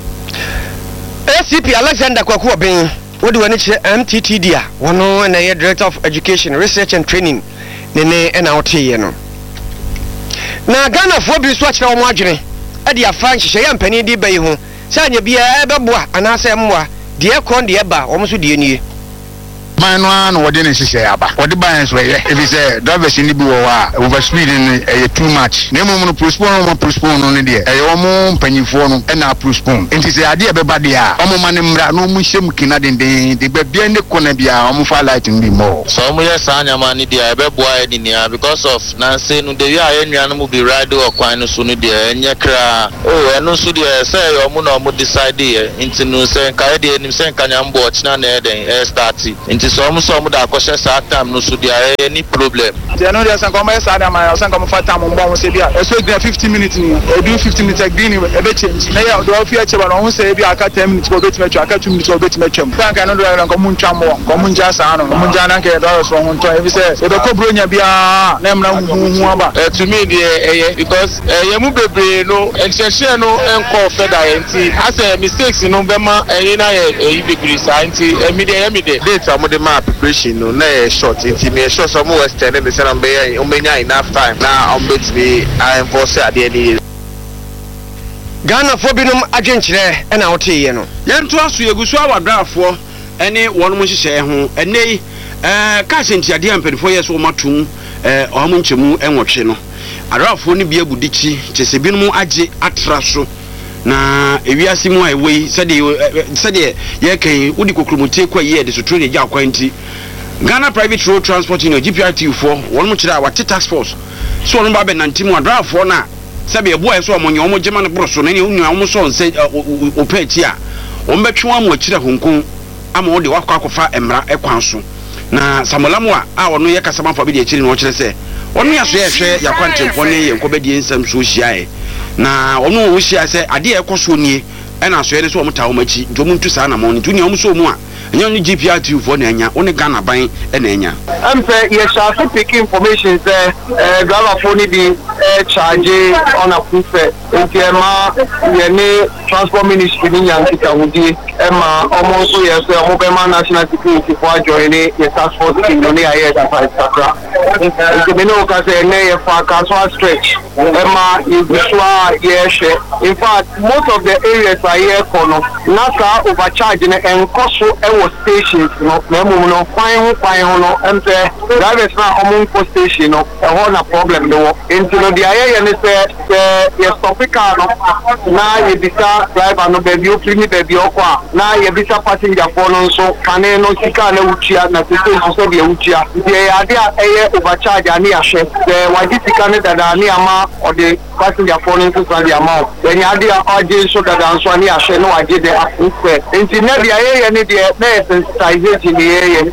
[SPEAKER 7] ACP Alexander Kwaku Obin wodi wani kyerɛ MTTD a wɔno na yɛ Director of Education Research and Training ne ɛna ɔteyɛ no na Ghanafoɔ bi nso akyerɛ wɔn adwene ɛde afa nhyehyɛeɛ mpanin de bɛyi ho sɛ anya biara ɛbɛboa anaasɛ mmoa deɛ ɛkɔ deɛ ɛba wɔn nso deɛ nie
[SPEAKER 14] man no na wɔde ne nhyehyɛeɛ aba wɔde ban nso ɛyɛ efi sɛ drivers ni bi wɔ hɔ a over speed no ɛyɛ too much na mmom no postpone no ne deɛ ɛyɛ wɔn mpanyinfoɔ no ɛna postpone nti sɛ adeɛ bɛba deɛ a wɔn ma ne mmra na wɔn hyɛ mu kina denden de bɛbia ne kɔna bia wɔn fa light no bi mɔ
[SPEAKER 15] so wɔn yɛ saa nyama ne deɛ ɛbɛboa yɛ ninia because of nansi no de yɛ a yɛ nua no mu bi ride wɔ kwan no so no deɛ ɛnyɛ kra ɛno nso deɛ sɛ ɛyɛ wɔn na wɔn decide yɛ nti no sɛ nka yɛ deɛ nim sɛ nka nyambo ɔkyina na ɛyɛ start nti so wɔn da akɔhyɛ saa time no so deɛ ɛyɛ ni problem.
[SPEAKER 16] deɛ no deɛ sɛ nkɔmɔ yɛ saa deɛ ama yɛ sɛ nkɔmɔ fa time mbɔ ho sɛ bi a ɛso gyina 50 minutes ni ɛdu 50 minutes green ɛbɛ change na yɛ deɛ ɔfi akyɛ ba na ɔho sɛ bi aka 10 minutes ɔbɛtumi atwa aka 2 minutes ɔbɛtumi atwam tanka no deɛ nkɔmɔ ntwa mbɔ nkɔmɔ ngya saa no nkɔmɔ ngya na nkɛ dɔrɔ so ho ntɔ ebi sɛ ɛbɛkɔ bronya biara na ɛmna huhu aba.
[SPEAKER 15] To me deɛ ɛyɛ because ɛyɛ mu bebree no nkyɛnkyɛn no nkɔ fɛda yɛ nti asɛ mistakes no bɛma ɛyi na yɛ ɛyi bebree saa nti ɛmi deɛ date a mo de ma preparation no na yɛ short nti me sure so mo western me say na be omenya enough time na ombetimi I enforce adeɛ ni
[SPEAKER 7] Ghana fo binom adwenkyerɛ ɛna woteyɛ no
[SPEAKER 4] yɛnto aso yegusu awadrafoɔ ɛne wɔn mo hyehyɛ ho ɛnɛ ka sentiade ampanifo yɛ so matum ɔmo nkyɛmu ɛnwɔtwe no adrafoɔ ne bia budikyi kyese binom agye atra so na ewiase mu a ɛwei sɛdeɛ yɛkan wodi kokromotie kwa yɛ de so trade gya akwanti Ghana Private Road Transport Union GPRT for wɔn mo kyerɛ a wate tax force so wɔn ba bɛ nante mu adrafoɔ na sɛbe ɛboa so ɔmo nya ɔmo gyema no boro so na ne onua ɔmo so nse opɛti a ɔmo bɛtwe ɔmo akyira honkon ama ɔde wakɔ akɔfa emra ɛkwan so na samolamu a ɔno yɛ kasamafo bi de akyiri no ɔkyerɛ sɛ ɔno yɛ so yɛ hwɛ yakwantempo ne yɛ nkɔbɛdie nsɛm so hyiae na ɔno wo hyia sɛ ade ɛkɔ so nie ɛna so yɛ ne so ɔmo ta ɔmo akyi nti ɔmo ntu saa na mo ne nti ɔmo so mu a ɛnyɛ no GPR TV na anya one Ghana ban ɛna anya
[SPEAKER 17] ampe yɛ share pick information sɛ driver phone bi charge on a proof nti ɛma yɛ ne transport ministry ni yankita hudi ɛma ɔmo so yɛ sɛ ɔmo bɛma national security for join yɛ task force team no ne ayɛ kakra nti me ne o ka sɛ ne yɛ fa Kaswa stretch ɛma yɛbusua yɛhwɛ in fact most of the areas are here kono na saa overcharge ne ɛnkɔ so ɛwɔ stations no na emu no kwan ho no ɛmpɛ drivers na ɔmo nkɔ station no ɛhɔ na problem de wɔ nti no deɛ ayɛ ne sɛ yɛ stop car no na yɛbisa driver no baabi opini baabi ɔkɔ a na yɛbisa passenger fo no nso kane no sika na wutua na sisi nso sɛ deɛ wutua deɛ yɛ ade a ɛyɛ overcharge ani ahyɛ sɛ wagye sika ne dada ani ama ɔde passenger fo no nso sa de ama o ɛnyɛ ade a ɔgye nso dada nso ani ahyɛ no wagye de afofɛ nti na deɛ ayɛyɛ ne deɛ na yɛ sensitization ne yɛyɛ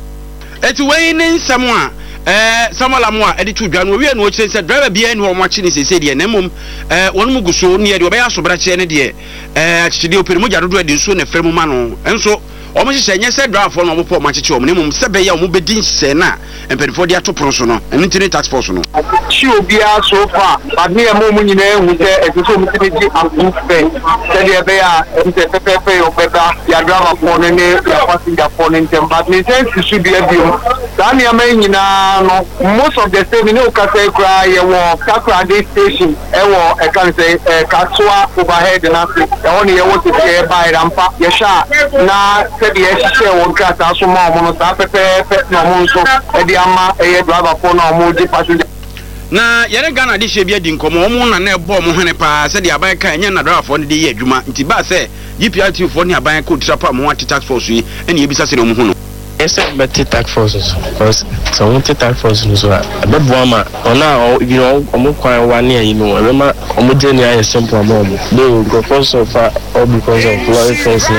[SPEAKER 4] eti wei ne nsɛm a Samuel Amoa edi tu dwa no wi anu okire se driver bia ni ho mo akyi ne sese de na mom wonu mu guso ne ye de obeya so bra kye ne de akyide opere mo gyadodo de nso ne frɛ mu ma no enso omo hyehyɛ nyɛ sɛ driver no omo pɔ mo akyekye omo ne mom sɛ beya omo bedi nsɛ na empedifo de atopro so no enu tiri tax force no
[SPEAKER 17] chi obia so far but me mo mu nyina ehu sɛ esoso mo tiri di approve pay sɛ de beya ente pepepe obeba ya driver for ne ya passenger for ne ntem but me sense should be abio dan ya man nyina no most of the same ne o ka say kra ye wo Kakra Day station ewo e kan say Kaswa overhead na se e woni ye wo se e by rampa ye sha na se de ye hye wo grata so ma mo no sa pepe na mo nso e de ama e ye driver for na mo di passenger
[SPEAKER 4] na yere Ghana de hye bia di nkomo omo na na ebo mo hene pa se de aban kan nya na driver for de ye adwuma nti ba se GPRT for ne aban ko trapa mo ati tax force yi ene ye bisa se no mo hu no
[SPEAKER 18] ese beti tax forces because so one tax forces so abebuama ona you know omo kwan wa ne ayi no ema omo jeni ayi simple mo they go because of all because of law enforcement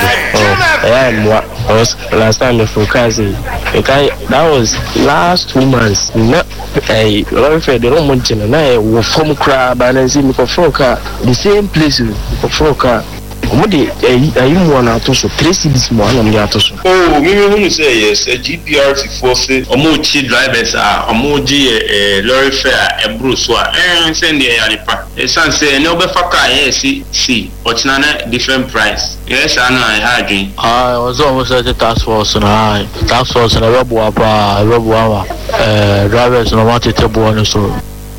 [SPEAKER 18] because last time the forecast that was last 2 months na law enforcement they don't mention na we form cra balance me for forecast the same place for forecast Omode ayimu na atoso 3 cities mo na me atoso
[SPEAKER 19] mi hunu say yes GPRT force omochi drivers omoji lorry fare ebro so send the yaripa san say no be faka yes see otina na different price yes ana ha adwin
[SPEAKER 18] ozo mo say task force na rebo apa drivers no want to table no so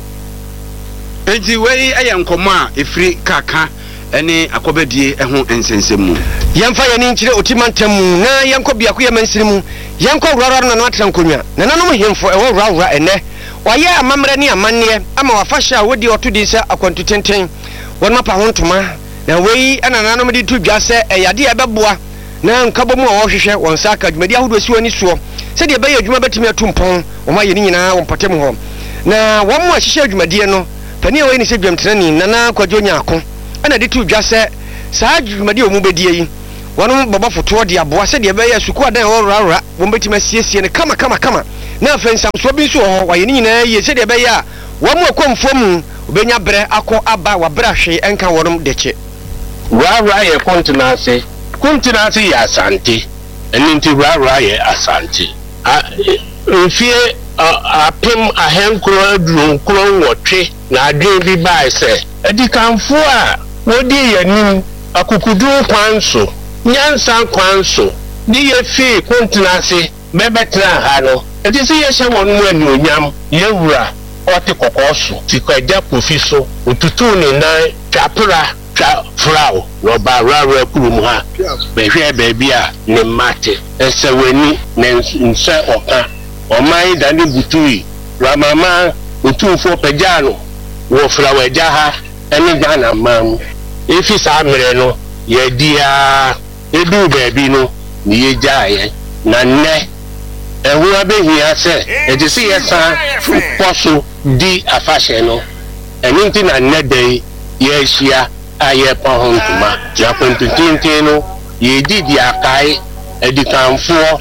[SPEAKER 4] enti wey ayankomo a efri kaka ene akobedie eho ensensemu
[SPEAKER 7] yemfa yeni nkyire otimantam na yenko biako yemansirimu yenko wurara na atrankonwa na nanom hemfo ewo wurara ene waye amamre ne amanne ama wafahya wodi otudi se akwantu tenten wonma pa hontoma na wei ana nanom di tudwa se eyade ebeboa na nkabomu a wohwehwe wonsa aka dwumadi ahodo si wani so se de be adwuma betimi atumpon woma yeni nyina wompatem ho na womo ahihye adwumadie no pani wei ni se dwamtenani nana kwadwonya ako ana de tu dwa se saa dwumadi omu bedie yi wono baba foto de aboa se de be ya suku adan worara won betima siesie ne kama na fensam so bi so ho waye ni nyina ye se de be ya wo mu akomfom obenya bre akọ aba wa bra hwe enka wonom deche
[SPEAKER 19] wara ye kontinase ya asante eninti wara ye asante mfie apem ahenkro aduru wotwe na adwen bi bai se edikanfo a wodi yanim akukudu kwanso nyansa kwanso ni ye fi kontinase bebetra ha no eti se ye hye wonu ani onyam ye wura ote kokoso ti kwaja profiso otutu ne nan twapra twa frao roba rara kurum ha behwe baabi a ne mate eseweni ne nse oka omai dani butui ramama otumfo pejano wo frawo eja ha ene Ghana mam efi sa mere no ye dia edu baabi no ni ye jaaye na ne ehu abehia se ejisi yesa poso di afahye no ɛno nti na nnɛ dɛn yɛahyia a yɛpa ho ntoma na akwantutintin no yɛdi di akae adikanfoɔ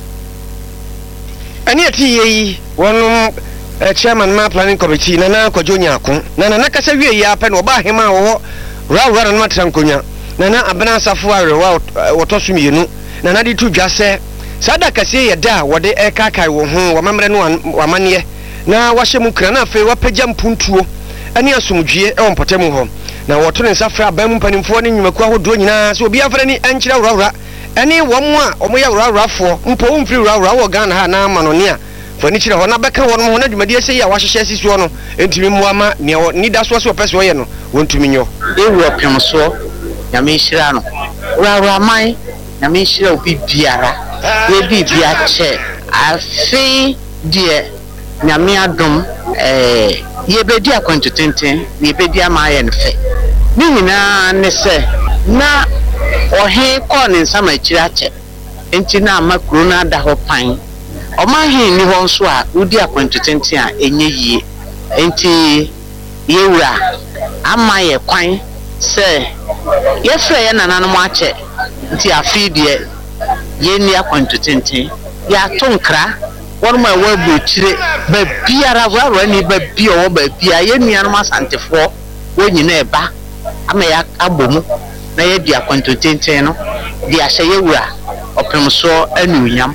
[SPEAKER 7] ɛne ɛte yi wɔnom chairman ma planning committee nana kwadwo nyako nana kasa wie yi apɛ no ɔba ahema wɔ rawura no matra nkonya nana abena asafo arewa wɔtɔ so mienu nana de tu dwa sɛ sada kase yɛ da wɔde ɛkaakai wɔ ho wɔmamrɛ no wamanneɛ na wahyɛ mu kra na afei wapagya mpuntuo ɛne asomdwie ɛwɔ mpɔtamu hɔ na wɔto ne nsa frɛ aban mu mpanimfoɔ ne nnwumaku ahodoɔ nyinaa sɛ obi afrɛ ne ɛnkyerɛ wurawura ɛne wɔn a ɔmoyɛ wurawurafoɔ mpo womfiri wurawura wɔ Ghana ha na ama no ne a fani kyerɛ hɔ na bɛka wɔn ho na dwumadie sɛ yi a wahyehyɛ sisuo no ntumi mmoa ma nea nida soɔ sɛ ɔpɛ sɛ ɔyɛ no wɔntumi nyɔ
[SPEAKER 20] ɛwɔ pem soɔ nyame nhyira no wurawuraman nyame nhyira obi biara yɛbi bia kyɛ afei deɛ nyame adom yɛbɛdi akwantutenten na yɛbɛdi ama ayɛ no fɛ ne nyinaa ne sɛ na ɔhe kɔɔ ne nsama akyiri akyɛ enti na ama kuro no ada hɔ pan ɔma he ni hɔ nso a wodi akwantutenten a ɛnyɛ yie enti yɛwura ama yɛ kwan sɛ yɛfrɛ yɛ nananom akyɛ nti afei deɛ yɛnni akwantutenten yɛato nkra wɔn mu a ɛwɔ aburokyire baabiara wurawura ni baabi a ɔwɔ baabi a yɛn nuanom asantefoɔ wɔn nyinaa ɛba ama yɛ abɔ mu na yɛdi akwantutenten no de ahyɛ yɛwura ɔpem soɔ anuonyam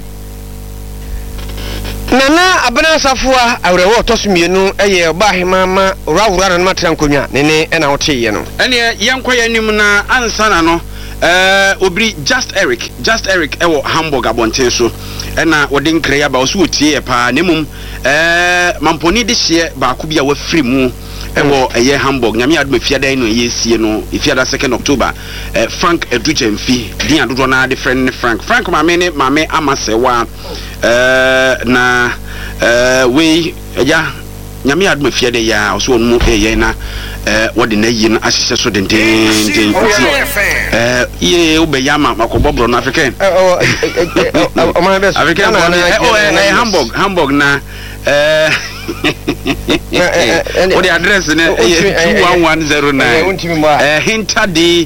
[SPEAKER 7] nana abena asafo a awurɛwɔ ɔtɔ so mmienu ɛyɛ ɔba ahema ma wurawura no matra nkonya ne ne ɛna wɔteeɛ no
[SPEAKER 4] ɛneɛ yɛnkɔ yɛ anim na ansa na no obiri Just Eric ɛwɔ Hamburg abɔnten so ɛna wɔde nkra yɛ aba ɔso wɔtie yɛ paa na mmom mampɔni de hyeɛ baako bi a wafiri mu ɛwɔ ɛyɛ Hamburg nyame adom afiada no yɛsie no afiada 2nd October Frank Edujemfi din adodoɔ na de frɛ ne Frank maame ne maame amasɛwa na wei ɛgya nyame adom afiada yɛ a ɔso wɔn mu ɛyɛ na wɔde na yi no ahyehyɛ so dendenden ye ubeyama makobobro na African African Hamburg na what the address ne 21109 Hinter di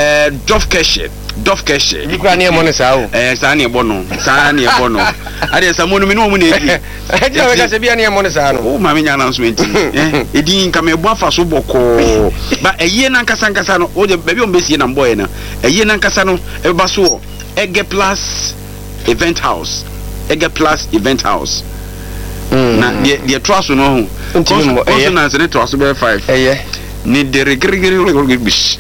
[SPEAKER 4] Dofkeshe
[SPEAKER 7] ikwa ne mo ne sao
[SPEAKER 4] saa ne bono ade samu no me no mu ne edi
[SPEAKER 7] eja weka se bia ne mo ne saa no
[SPEAKER 4] o ma me nya announcement edi nka me bo afa so boko ba eye na nkasa no o je baby on besie na mboye na eye na nkasa no e ba so Ege Plus Event House na the trust no ho consonants ne trust be 5 ni de regregre bish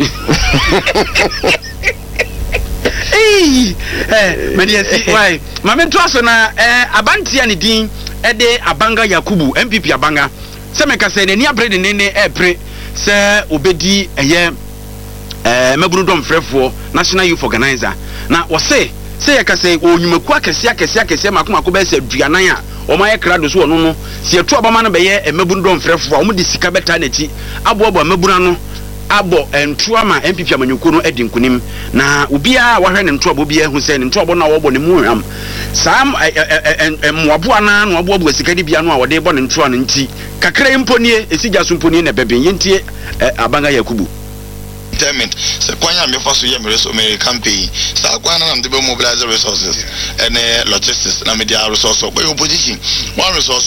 [SPEAKER 4] mediasi why mame trust na abantia ne din de Abanga Yakubu MPP Abanga se meka se ne abrede ne epre se obedi eye mabunu dom frefo National Youth Organizer na wo se yakase onyumaku akese makoma be se duanan a o ma ye krado so no se etu abama no be ye mabunu dom frefo a o mu de sika beta na ti aboabo mabuna no abo entuama MPP amanyuko no edi nkunim na obia wahwe ne ntuabo bia hu se ne ntuabo na wo bo ne mu hwam sam moabo na no aboabo sika di bia no a wode bo ne ntuo no nti kakra mponie esija so mponie na bebe yentie Abanga Yakubu
[SPEAKER 21] determined se kwanya me faso ye mere so me campaign sa kwana na mde be mobilize resources and logistics na media resources by opposition one resource